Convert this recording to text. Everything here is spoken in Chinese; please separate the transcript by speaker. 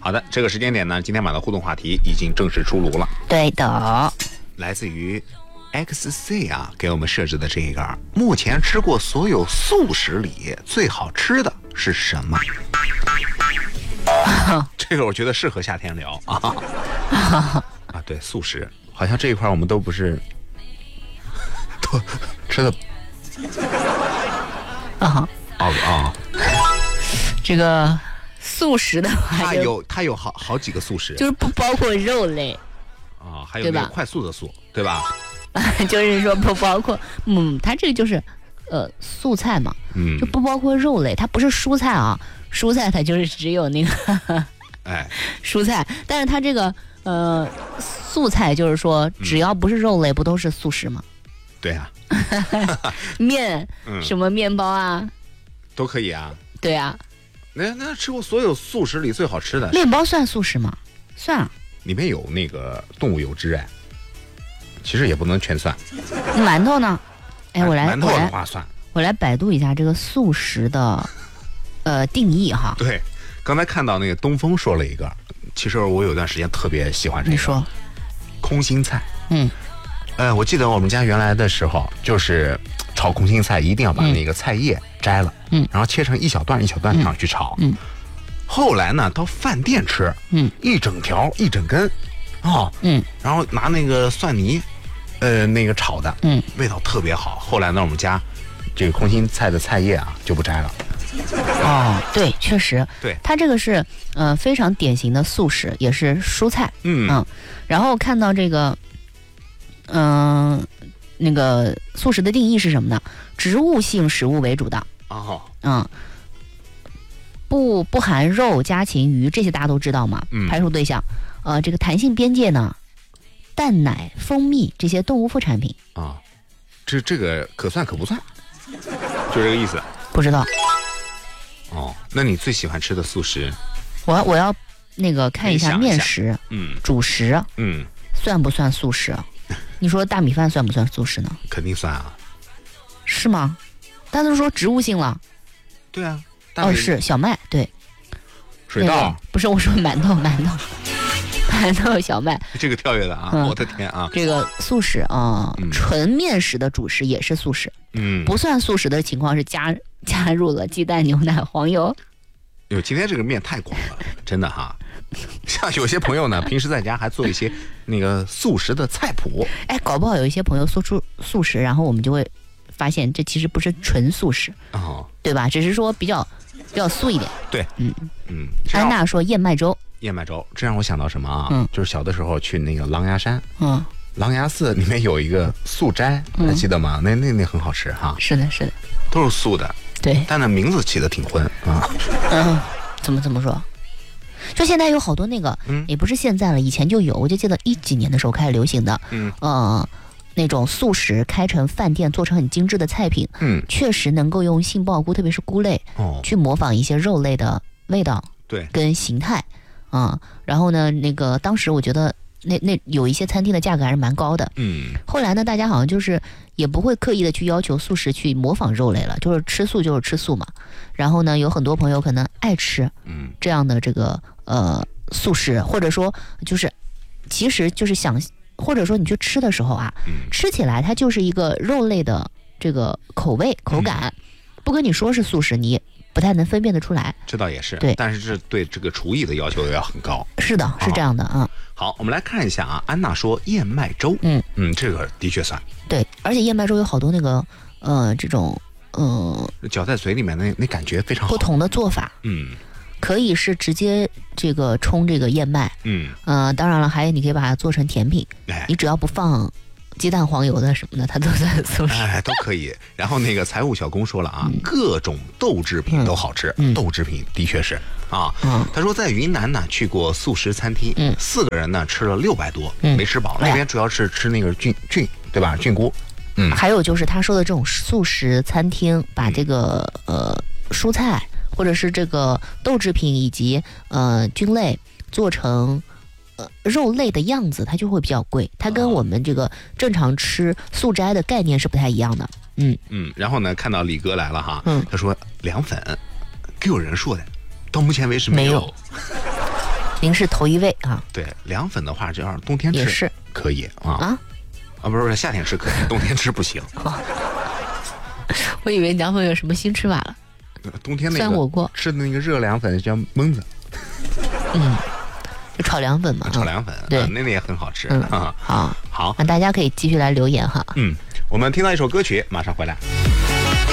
Speaker 1: 好的，这个时间点呢，今天晚的互动话题已经正式出炉了。
Speaker 2: 对的，
Speaker 1: 来自于 XC 啊给我们设置的这个，目前吃过所有素食里最好吃的是什么？这个我觉得适合夏天聊啊。啊，对，素食好像这一块我们都不是都吃的
Speaker 2: 这个素食的话，
Speaker 1: 它有好几个素食，
Speaker 2: 就是不包括肉类
Speaker 1: 啊，还有那个快速的素，对吧？
Speaker 2: 就是说不包括，它这个就是素菜嘛，就不包括肉类，它不是蔬菜啊，蔬菜它就是只有那个蔬菜，但是它这个素菜就是说只要不是肉类，不都是素食吗？
Speaker 1: 对啊，
Speaker 2: 面什么面包啊，
Speaker 1: 都可以啊。
Speaker 2: 对啊。
Speaker 1: 那吃过所有素食里最好吃的
Speaker 2: 面包算素食吗？算啊，
Speaker 1: 里面有那个动物油脂其实也不能全算。
Speaker 2: 馒头呢？
Speaker 1: 馒头的话算。
Speaker 2: 我来百度一下这个素食的定义哈。
Speaker 1: 对，刚才看到那个东风说了一个，其实我有段时间特别喜欢这个。
Speaker 2: 你说，
Speaker 1: 空心菜。我记得我们家原来的时候，就是炒空心菜一定要把那个菜叶摘了，然后切成一小段一小段这样去炒。后来呢，到饭店吃，一整条一整根，然后拿那个蒜泥，那个炒的，味道特别好。后来呢，我们家这个空心菜的菜叶啊就不摘了。
Speaker 2: 对，确实，
Speaker 1: 对，
Speaker 2: 它这个是非常典型的素食，也是蔬菜。然后看到这个。那个素食的定义是什么呢？植物性食物为主的。不含肉、家禽、鱼这些大家都知道嘛。排除对象，这个弹性边界呢，蛋奶、蜂蜜这些动物副产品
Speaker 1: 啊。这个可算可不算，就这个意思。
Speaker 2: 不知道。
Speaker 1: 那你最喜欢吃的素食？
Speaker 2: 我要那个看一下面食，主食，算不算素食？你说大米饭算不算素食呢？
Speaker 1: 肯定算啊。
Speaker 2: 是吗？大家都说植物性了。
Speaker 1: 对啊。
Speaker 2: 是小麦，对。
Speaker 1: 水稻、
Speaker 2: 不是，我说馒头，小麦。
Speaker 1: 这个跳跃的啊，我的天啊！
Speaker 2: 这个素食啊，纯面食的主食也是素食。不算素食的情况是加入了鸡蛋、牛奶、黄油。
Speaker 1: 今天这个面太广了，真的哈。像有些朋友呢，平时在家还做一些那个素食的菜谱。
Speaker 2: 搞不好有一些朋友做出素食，然后我们就会发现这其实不是纯素食，对吧？只是说比较素一点。对，安娜说燕麦粥，
Speaker 1: 这让我想到什么啊？就是小的时候去那个狼牙山，狼牙寺里面有一个素斋，还记得吗？那很好吃哈。
Speaker 2: 是的，
Speaker 1: 都是素的。
Speaker 2: 对，
Speaker 1: 但那名字起得挺荤啊。
Speaker 2: 怎么说？就现在有好多那个，也不是现在了，以前就有，我就记得10几年的时候开始流行的，那种素食开成饭店做成很精致的菜品，确实能够用杏鲍菇，特别是菇类，去模仿一些肉类的味道，
Speaker 1: 对，
Speaker 2: 跟形态，然后呢，那个当时我觉得那有一些餐厅的价格还是蛮高的，后来呢，大家好像就是也不会刻意的去要求素食去模仿肉类了，就是吃素嘛，然后呢，有很多朋友可能爱吃，这样的这个素食，或者说就是其实就是想。或者说你去吃的时候啊，吃起来它就是一个肉类的这个口感，不跟你说是素食，你不太能分辨得出来。
Speaker 1: 这倒也是，
Speaker 2: 对，
Speaker 1: 但是这对这个厨艺的要求要很高。
Speaker 2: 是的，是这样的啊。
Speaker 1: 好，我们来看一下啊，安娜说燕麦粥，这个的确算。
Speaker 2: 对，而且燕麦粥有好多那个这种
Speaker 1: 嚼在嘴里面那感觉非常好，
Speaker 2: 不同的做法，可以是直接这个冲这个燕麦，当然了，还有你可以把它做成甜品，你只要不放鸡蛋、黄油的什么的，它都算素食，
Speaker 1: 都可以。然后那个财务小工说了啊，各种豆制品都好吃，豆制品的确是啊。他说在云南呢去过素食餐厅，4个人呢吃了600多，没吃饱。那边主要是吃那个菌，对吧？菌菇。
Speaker 2: 还有就是他说的这种素食餐厅，把这个蔬菜。或者是这个豆制品以及菌类做成肉类的样子，它就会比较贵。它跟我们这个正常吃素斋的概念是不太一样的。
Speaker 1: 然后呢，看到李哥来了哈，他说凉粉，给有人说的，到目前为止没有。
Speaker 2: 您是头一位啊。
Speaker 1: 对，凉粉的话，这样冬天吃
Speaker 2: 也是
Speaker 1: 可以啊。不是夏天吃可以，冬天吃不行。
Speaker 2: 我以为凉粉有什么新吃法了。
Speaker 1: 冬天那个
Speaker 2: 酸火锅
Speaker 1: 吃的那个热凉粉叫焖子。
Speaker 2: 就炒凉粉嘛。
Speaker 1: 炒凉粉，
Speaker 2: 对，
Speaker 1: 那也很好吃。
Speaker 2: 好，
Speaker 1: 好，
Speaker 2: 那大家可以继续来留言哈。
Speaker 1: 我们听到一首歌曲，马上回来。